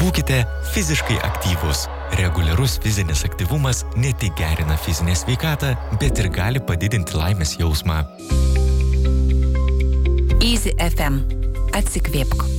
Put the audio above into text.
Būkite fiziškai aktyvūs. Reguliarus fizinis aktyvumas ne tik gerina fizinę sveikatą, bet ir gali padidinti laimės jausmą. Easy FM. Atsikvėpk.